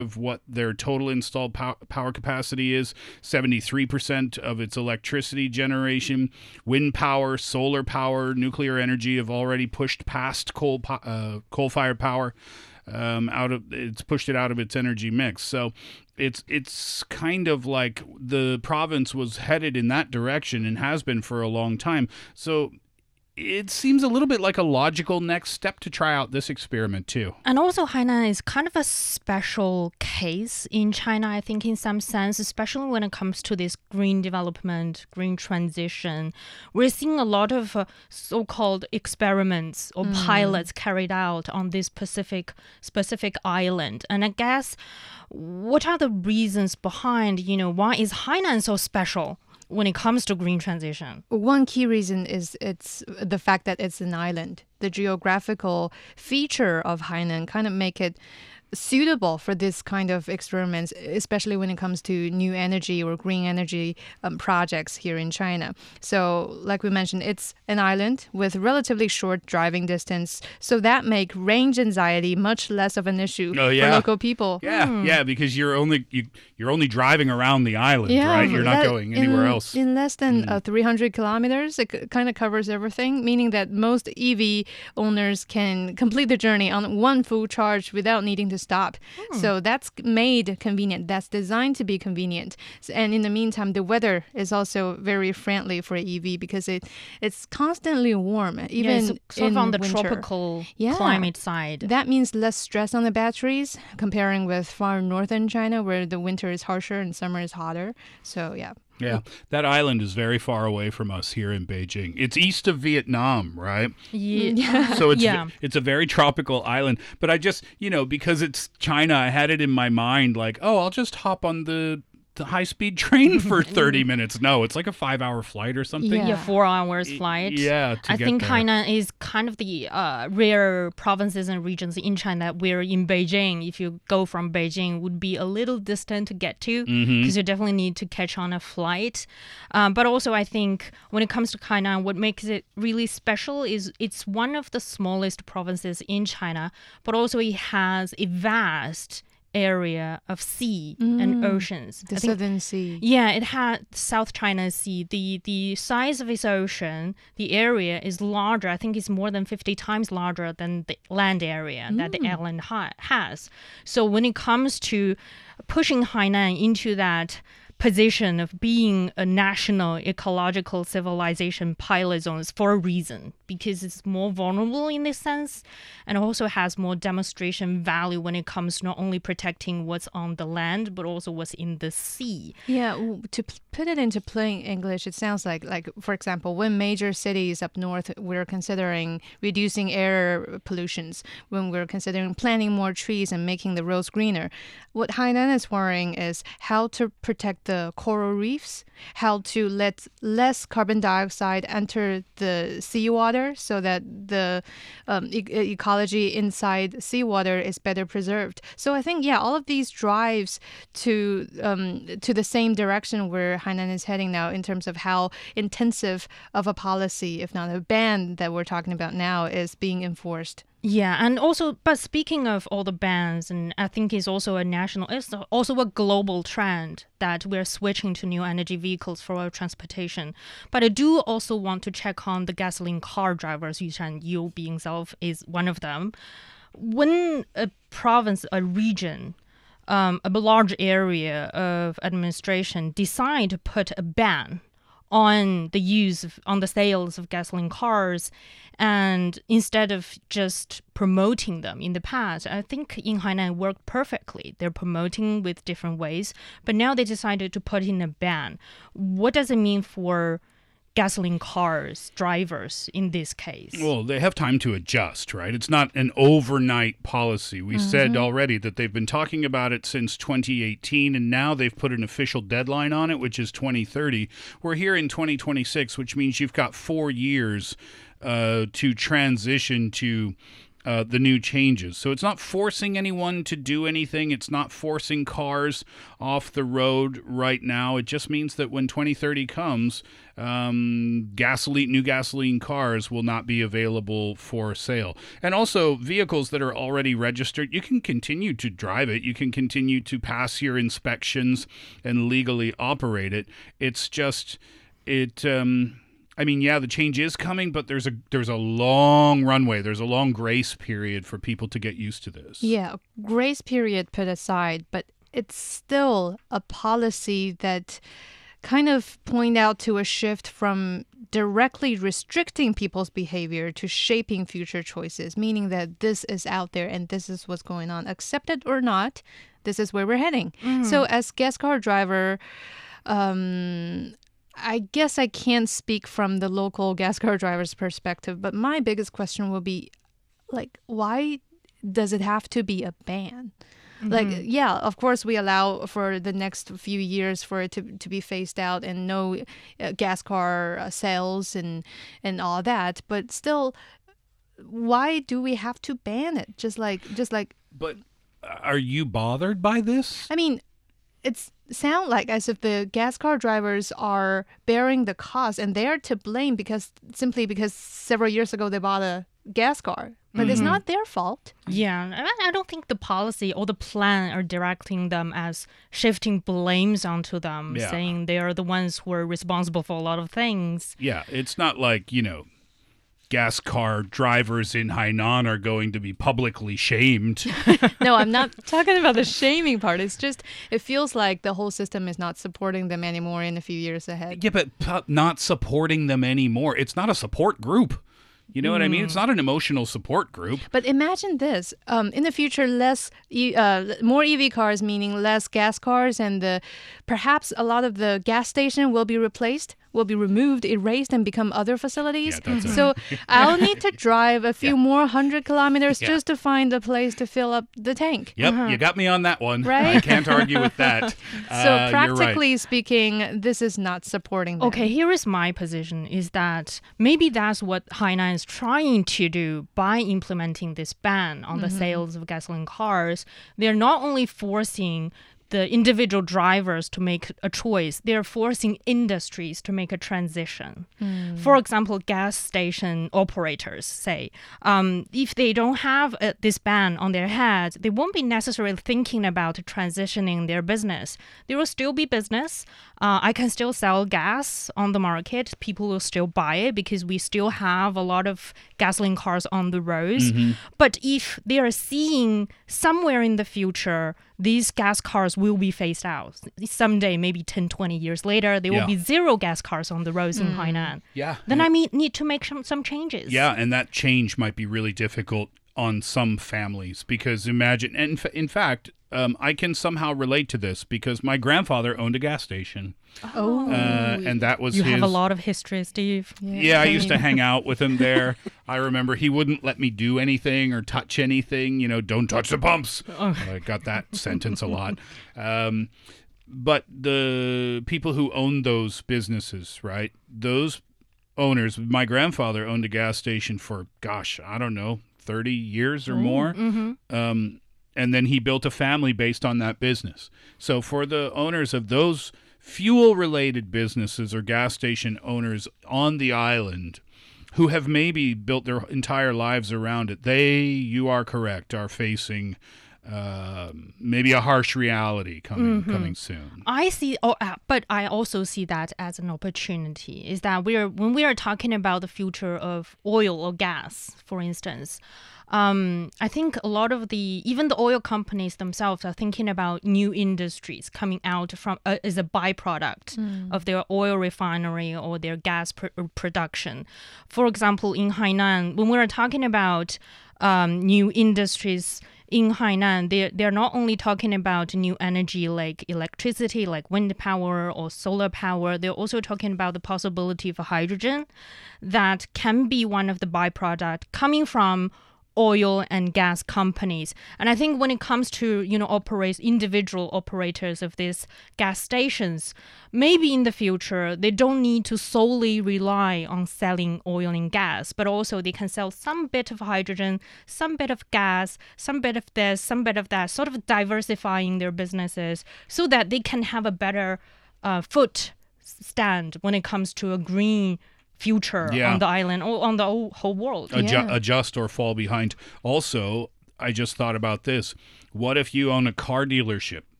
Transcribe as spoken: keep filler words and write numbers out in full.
of what their total installed pow- power capacity is. seventy-three percent of its electricity generation, wind power, solar power, nuclear energy have already pushed past coal po- uh, coal-fired power. Um, out of it's pushed it out of its energy mix. So it's it's kind of like the province was headed in that direction and has been for a long time. So it seems a little bit like a logical next step to try out this experiment too. And also Hainan is kind of a special case in China, I think, in some sense, especially when it comes to this green development, green transition. We're seeing a lot of uh, so-called experiments or mm. pilots carried out on this specific, specific island. And I guess, what are the reasons behind, you know, why is Hainan so special when it comes to green transition? One key reason is it's the fact that it's an island. The geographical feature of Hainan kind of make it suitable for this kind of experiments, especially when it comes to new energy or green energy um, projects here in China. So, like we mentioned, it's an island with relatively short driving distance, so that make range anxiety much less of an issue oh, yeah. for local people. Yeah, mm. yeah, because you're only you, you're only driving around the island, yeah, right? You're not that, going anywhere in, else. In less than mm. uh, three hundred kilometers, it c- kind of covers everything, meaning that most E V owners can complete the journey on one full charge without needing to stop. Hmm. So that's made convenient. That's designed to be convenient. So, and in the meantime, the weather is also very friendly for E V because it it's constantly warm, even yeah, it's sort in of on the winter. tropical yeah. climate side. That means less stress on the batteries comparing with far northern China where the winter is harsher and summer is hotter. So yeah. Yeah, that island is very far away from us here in Beijing. It's east of Vietnam, right? Yeah. So it's yeah. it's a very tropical island. But I just, you know, because it's China, I had it in my mind like, oh, I'll just hop on the the high-speed train for thirty minutes. No, it's like a five-hour flight or something. Yeah, yeah four hours flight. Yeah, to I get think there. Hainan is kind of the uh, rare provinces and regions in China where in Beijing, if you go from Beijing, would be a little distant to get to because mm-hmm. you definitely need to catch on a flight. Um, but also, I think when it comes to Hainan, what makes it really special is it's one of the smallest provinces in China, but also it has a vast area of sea mm, and oceans. The I think, Southern Sea. Yeah, it had South China Sea. The the size of its ocean, the area is larger. I think it's more than fifty times larger than the land area mm. that the island ha- has. So when it comes to pushing Hainan into that position of being a national ecological civilization pilot zones for a reason, because it's more vulnerable in this sense and also has more demonstration value when it comes to not only protecting what's on the land, but also what's in the sea. Yeah, to p- put it into plain English, it sounds like, like for example, when major cities up north, we're considering reducing air pollutions, when we're considering planting more trees and making the roads greener. What Hainan is worrying is how to protect the coral reefs, how to let less carbon dioxide enter the seawater so that the um, e- ecology inside seawater is better preserved. So I think, yeah, all of these drives to um, to the same direction where Hainan is heading now in terms of how intensive of a policy, if not a ban that we're talking about now, is being enforced. Yeah, and also, but speaking of all the bans, and I think it's also a national, it's also a global trend that we're switching to new energy vehicles for our transportation. But I do also want to check on the gasoline car drivers, Yushan, you being self is one of them. When a province, a region, um, a large area of administration decide to put a ban on the use of, on the sales of gasoline cars, and instead of just promoting them in the past, I think in Hainan worked perfectly. They're promoting with different ways, but now they decided to put in a ban. What does it mean for gasoline cars drivers in this case? Well, they have time to adjust, right? It's not an overnight policy. We mm-hmm. said already that they've been talking about it since twenty eighteen, and now they've put an official deadline on it, which is twenty thirty. We're here in twenty twenty-six, which means you've got four years uh, to transition to uh, the new changes. So it's not forcing anyone to do anything. It's not forcing cars off the road right now. It just means that when twenty thirty comes, um, gasoline, new gasoline cars will not be available for sale. And also vehicles that are already registered, you can continue to drive it. You can continue to pass your inspections and legally operate it. It's just, it... Um, I mean, yeah, the change is coming, but there's a there's a long runway. There's a long grace period for people to get used to this. Yeah, grace period put aside, but it's still a policy that kind of point out to a shift from directly restricting people's behavior to shaping future choices, meaning that this is out there and this is what's going on. Accept it or not, this is where we're heading. Mm. So as gas car driver, um... I guess I can't speak from the local gas car driver's perspective, but my biggest question will be, like, why does it have to be a ban? Mm-hmm. Like, yeah, of course we allow for the next few years for it to, to be phased out and no uh, gas car uh, sales and, and all that, but still, why do we have to ban it? Just like, just like. But are you bothered by this? I mean, it's sound like as if the gas car drivers are bearing the cost and they are to blame because simply because several years ago they bought a gas car. But mm-hmm. it's not their fault. Yeah, I don't think the policy or the plan are directing them as shifting blames onto them, yeah. saying they are the ones who are responsible for a lot of things. Yeah, it's not like, you know, gas car drivers in Hainan are going to be publicly shamed. No, I'm not talking about the shaming part. It's just, it feels like the whole system is not supporting them anymore in a few years ahead. Yeah, but p- not supporting them anymore. It's not a support group. You know mm. what I mean? It's not an emotional support group. But imagine this. Um, in the future, less, e- uh, more E V cars, meaning less gas cars, and the, perhaps a lot of the gas station will be replaced, will be removed, erased, and become other facilities. Yeah, that's so I'll need to drive a few yeah. more hundred kilometers yeah. just to find a place to fill up the tank. Yep, uh-huh. you got me on that one. Right? I can't argue with that. So uh, practically right. speaking, this is not supporting them. Okay, here is my position, is that maybe that's what Hainan is trying to do by implementing this ban on mm-hmm. the sales of gasoline cars. They're not only forcing the individual drivers to make a choice, they're forcing industries to make a transition. Mm. For example, gas station operators say, um, if they don't have uh, this ban on their heads, they won't be necessarily thinking about transitioning their business. There will still be business. Uh, I can still sell gas on the market. People will still buy it because we still have a lot of gasoline cars on the roads. Mm-hmm. But if they are seeing somewhere in the future, these gas cars will be phased out. Someday, maybe ten, twenty years later, there yeah. will be zero gas cars on the roads mm. in Hainan. Yeah. Then yeah. I mean, need to make some, some changes. Yeah, and that change might be really difficult on some families because imagine, and in fact, um, I can somehow relate to this because my grandfather owned a gas station. Oh. Uh, and that was you his... have a lot of history, Steve. Yeah, yeah I used to hang out with him there. I remember he wouldn't let me do anything or touch anything. You know, don't touch the pumps. Oh. I got that sentence a lot. Um, but the people who owned those businesses, right, those owners, my grandfather owned a gas station for, gosh, I don't know, thirty years or oh, more. Mm-hmm. Um, and then he built a family based on that business. So for the owners of those fuel-related businesses or gas station owners on the island who have maybe built their entire lives around it, they, you are correct, are facing uh, maybe a harsh reality coming mm-hmm. coming soon. I see, oh, uh, but I also see that as an opportunity. Is that we are when we are talking about the future of oil or gas, for instance. Um, I think a lot of the, even the oil companies themselves are thinking about new industries coming out from uh, as a byproduct mm. of their oil refinery or their gas pr- production. For example, in Hainan, when we're talking about um, new industries in Hainan, they're, they're not only talking about new energy like electricity, like wind power or solar power, they're also talking about the possibility of hydrogen that can be one of the byproducts coming from oil and gas companies. And I think when it comes to, you know, operate individual operators of these gas stations, maybe in the future, they don't need to solely rely on selling oil and gas, but also they can sell some bit of hydrogen, some bit of gas, some bit of this, some bit of that, sort of diversifying their businesses so that they can have a better uh, foot stand when it comes to a green future yeah. on the island or on the whole, whole world. Adju- Yeah. Adjust or fall behind. Also, I just thought about this. What if you own a car dealership